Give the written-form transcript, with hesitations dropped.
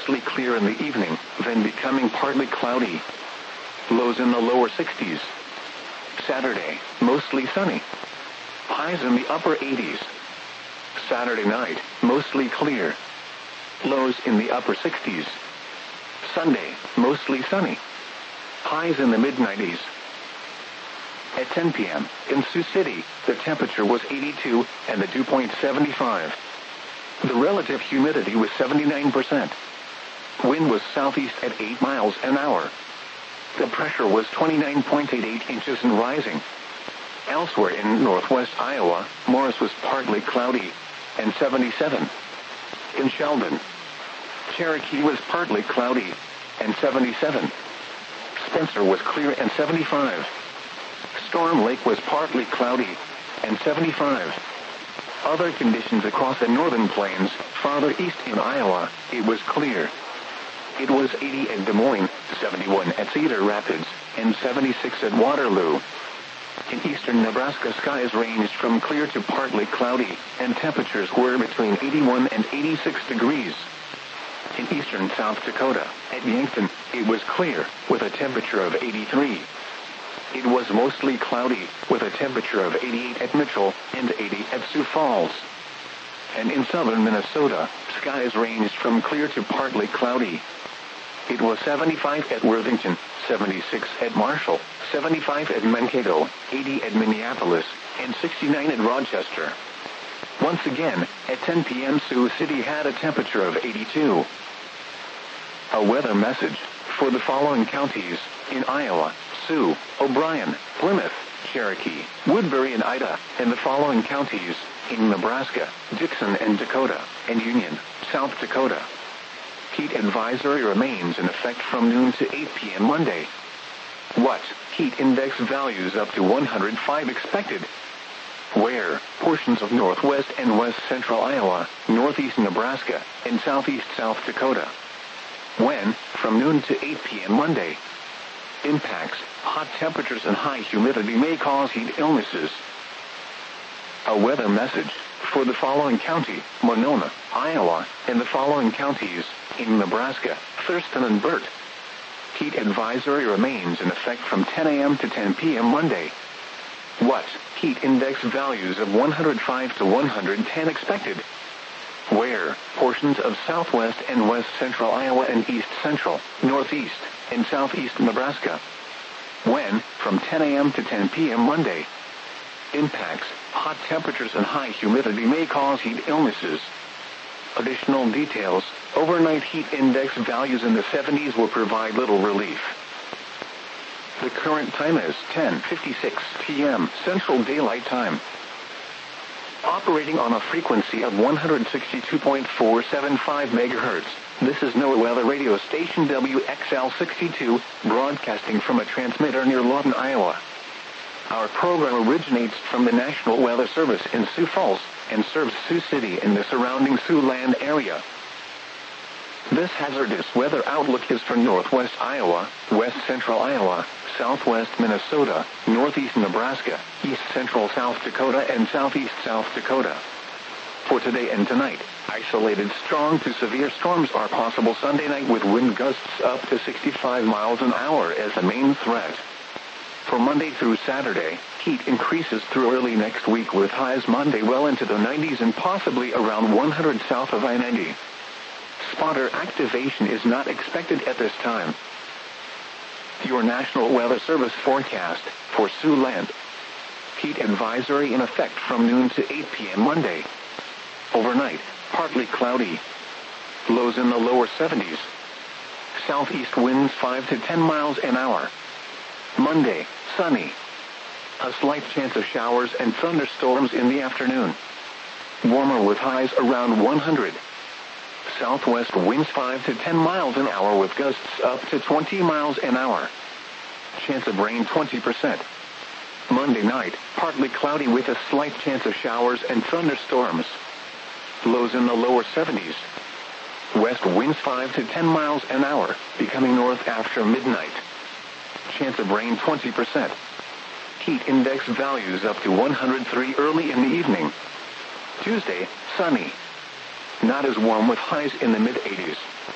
mostly clear in the evening, then becoming partly cloudy. Lows in the lower 60s. Saturday, mostly sunny. Highs in the upper 80s. Saturday night, mostly clear. Lows in the upper 60s. Sunday, mostly sunny. Highs in the mid-90s. At 10 p.m., in Sioux City, the temperature was 82 and the dew point 75. The relative humidity was 79%. Wind was southeast at 8 miles an hour. The pressure was 29.88 inches and rising. Elsewhere in northwest Iowa, Morris was partly cloudy and 77. In Sheldon, Cherokee was partly cloudy and 77. Spencer was clear and 75. Storm Lake was partly cloudy and 75. Other conditions across the northern plains, farther east in Iowa, it was clear. It was 80 at Des Moines, 71 at Cedar Rapids, and 76 at Waterloo. In eastern Nebraska, skies ranged from clear to partly cloudy, and temperatures were between 81 and 86 degrees. In eastern South Dakota, at Yankton, it was clear, with a temperature of 83. It was mostly cloudy, with a temperature of 88 at Mitchell and 80 at Sioux Falls. And in southern Minnesota, skies ranged from clear to partly cloudy. It was 75 at Worthington, 76 at Marshall, 75 at Mankato, 80 at Minneapolis, and 69 at Rochester. Once again, at 10 p.m. Sioux City had a temperature of 82. A weather message for the following counties in Iowa: Sioux, O'Brien, Plymouth, Cherokee, Woodbury and Ida, and the following counties in Nebraska: Dixon and Dakota, and Union, South Dakota. Heat advisory remains in effect from noon to 8 p.m. Monday. What? Heat index values up to 105 expected. Where? Portions of northwest and west central Iowa, northeast Nebraska, and southeast South Dakota. When? From noon to 8 p.m. Monday. Impacts: hot temperatures and high humidity may cause heat illnesses. A weather message for the following county: Monona, Iowa, and the following counties in Nebraska: Thurston and Burt. Heat advisory remains in effect from 10 a.m. to 10 p.m. Monday. What? Heat index values of 105 to 110 expected. Where? Portions of southwest and west central Iowa and east central, northeast, and southeast Nebraska. When? From 10 a.m. to 10 p.m. Monday. Impacts: hot temperatures and high humidity may cause heat illnesses. Additional details: overnight heat index values in the 70s will provide little relief. The current time is 10:56 p.m. Central Daylight Time. Operating on a frequency of 162.475 MHz, this is NOAA Weather Radio Station WXL62, broadcasting from a transmitter near Lawton, Iowa. Our program originates from the National Weather Service in Sioux Falls and serves Sioux City and the surrounding Siouxland area. This hazardous weather outlook is for northwest Iowa, west central Iowa, southwest Minnesota, northeast Nebraska, east central South Dakota, and southeast South Dakota. For today and tonight, isolated strong to severe storms are possible Sunday night with wind gusts up to 65 miles an hour as the main threat. For Monday through Saturday, heat increases through early next week with highs Monday well into the 90s and possibly around 100 south of I-90. Spotter activation is not expected at this time. Your National Weather Service forecast for Siouxland. Heat advisory in effect from noon to 8 p.m. Monday. Overnight, partly cloudy. Lows in the lower 70s. Southeast winds 5 to 10 miles an hour. Monday, sunny. A slight chance of showers and thunderstorms in the afternoon. Warmer with highs around 100. Southwest winds 5 to 10 miles an hour with gusts up to 20 miles an hour. Chance of rain 20%. Monday night, partly cloudy with a slight chance of showers and thunderstorms. Lows in the lower 70s. West winds 5 to 10 miles an hour, becoming north after midnight. Chance of rain 20%. Heat index values up to 103 early in the evening. Tuesday, sunny. Not as warm with highs in the mid-80s.